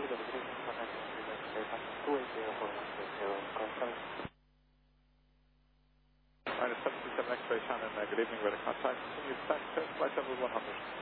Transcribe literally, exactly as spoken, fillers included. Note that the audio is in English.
W W three contact two eight zero four one six zero, confirm. Minus seven two seven X-ray Shannon, uh, good evening, weather contact. Continue dispatch, test flight level one hundred.